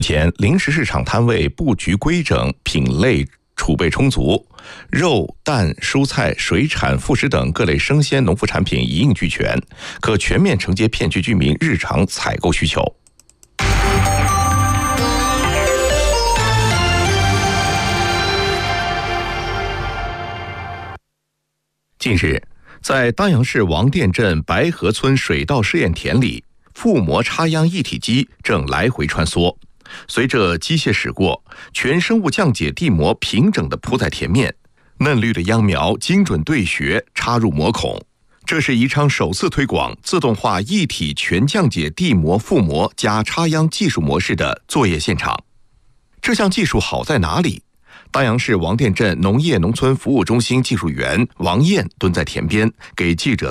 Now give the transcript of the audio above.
前临时市场摊位布局规整，品类储备充足，肉、蛋、蔬菜、水产、副食等各类生鲜农副产品一应俱全，可全面承接片区居民日常采购需求。近日，在当阳市王店镇白河村水稻试验田里，覆膜插秧一体机正来回穿梭。随着机械驶过，全生物降解地膜平整地铺在田面，嫩绿的秧苗精准对穴插入膜孔。这是宜昌首次推广自动化一体全降解地膜覆膜加插秧技术模式的作业现场。这项技术好在哪里？当阳市王店镇农业农村服务中心技术员王艳蹲在田边，给记者